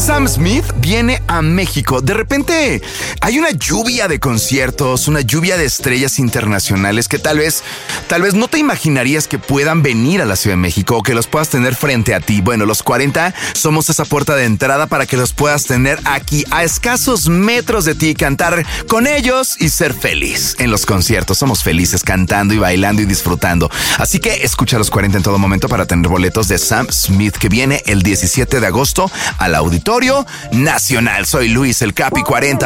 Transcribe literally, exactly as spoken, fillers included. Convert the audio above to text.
Sam Smith viene a México. De repente hay una lluvia de conciertos, una lluvia de estrellas internacionales que tal vez, tal vez no te imaginarías que puedan venir a la Ciudad de México o que los puedas tener frente a ti. Bueno, los cuarenta somos esa puerta de entrada para que los puedas tener aquí a escasos metros de ti, cantar con ellos y ser feliz en los conciertos. Somos felices cantando y bailando y disfrutando. Así que escucha los cuarenta en todo momento para tener boletos de Sam Smith, que viene el diecisiete de agosto al Auditorio Nacional. Soy Luis, el Capi cuarenta.